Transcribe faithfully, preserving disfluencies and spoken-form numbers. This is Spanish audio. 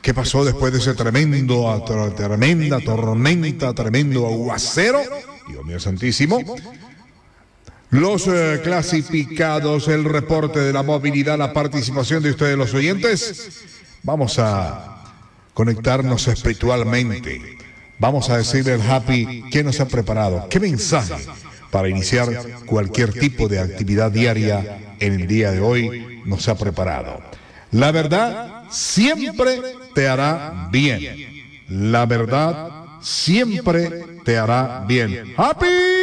¿Qué pasó después de ese tremendo, tremenda tormenta, tremendo aguacero? Dios mío santísimo. Los eh, clasificados, el reporte de la movilidad, la participación de ustedes los oyentes. Vamos a conectarnos espiritualmente. Vamos a decirle al Happy qué nos ha preparado, qué mensaje para iniciar cualquier tipo de actividad diaria en el día de hoy nos ha preparado. La verdad siempre te hará bien. La verdad siempre te hará bien. ¡Happy!